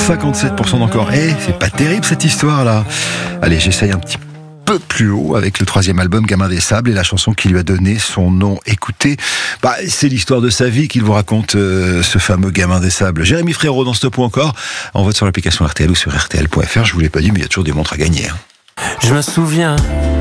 57% d'encore. C'est pas terrible cette histoire-là. Allez, j'essaye un petit peu plus haut avec le 3e album Gamin des Sables et la chanson qui lui a donné son nom. Écoutez, c'est l'histoire de sa vie qu'il vous raconte, ce fameux Gamin des Sables. Jérémy Frérot dans Stop ou encore en vote sur l'application RTL ou sur RTL.fr. Je vous l'ai pas dit, mais il y a toujours des montres à gagner. Je me souviens